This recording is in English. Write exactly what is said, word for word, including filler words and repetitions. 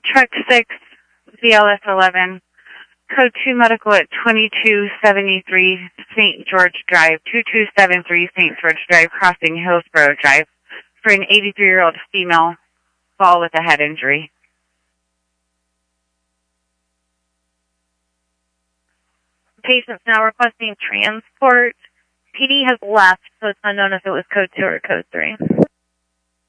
Truck six, B L S eleven, Code two Medical at twenty-two seventy-three Saint George Drive, twenty-two seventy-three Saint George Drive, crossing Hillsborough Drive, for an eighty-three-year-old female fall with a head injury. Patient's now requesting transport. P D has left, so it's unknown if it was code two or code three.